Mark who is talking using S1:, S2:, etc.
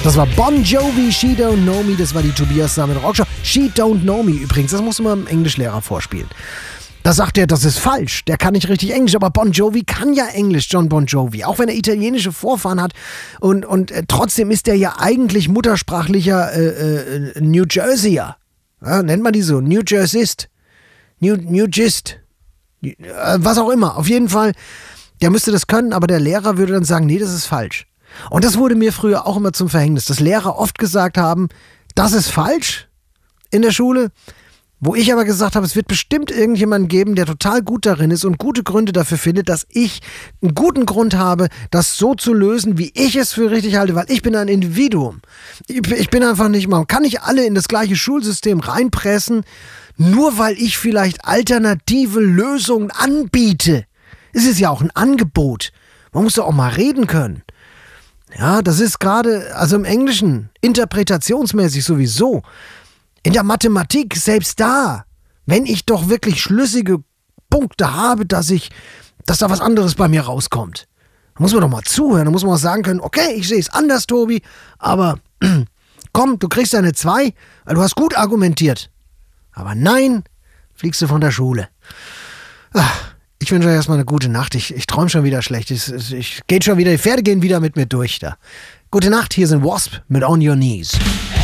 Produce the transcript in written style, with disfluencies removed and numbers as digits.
S1: Das war Bon Jovi, She Don't Know Me. Das war die Tobias Sammet Rockshow. She Don't Know Me übrigens. Das muss man dem Englischlehrer vorspielen. Da sagt er, das ist falsch. Der kann nicht richtig Englisch. Aber Bon Jovi kann ja Englisch, John Bon Jovi. Auch wenn er italienische Vorfahren hat. Und trotzdem ist er ja eigentlich muttersprachlicher New Jerseyer. Ja, nennt man die so? New Jerseyst. New Gist. Was auch immer. Auf jeden Fall, der müsste das können. Aber der Lehrer würde dann sagen, nee, das ist falsch. Und das wurde mir früher auch immer zum Verhängnis, dass Lehrer oft gesagt haben, das ist falsch in der Schule, wo ich aber gesagt habe, es wird bestimmt irgendjemanden geben, der total gut darin ist und gute Gründe dafür findet, dass ich einen guten Grund habe, das so zu lösen, wie ich es für richtig halte, weil ich bin ein Individuum. Ich bin einfach nicht, man kann nicht alle in das gleiche Schulsystem reinpressen, nur weil ich vielleicht alternative Lösungen anbiete. Es ist ja auch ein Angebot. Man muss doch auch mal reden können. Ja, das ist gerade, also im Englischen, interpretationsmäßig sowieso. In der Mathematik, selbst da, wenn ich doch wirklich schlüssige Punkte habe, dass da was anderes bei mir rauskommt. Da muss man doch mal zuhören, da muss man auch sagen können, okay, ich sehe es anders, Tobi, aber komm, du kriegst eine 2, weil du hast gut argumentiert. Aber nein, fliegst du von der Schule. Ich wünsche euch erstmal eine gute Nacht. Ich träume schon wieder schlecht. Die Pferde gehen wieder mit mir durch da. Gute Nacht, hier sind Wasp mit On Your Knees.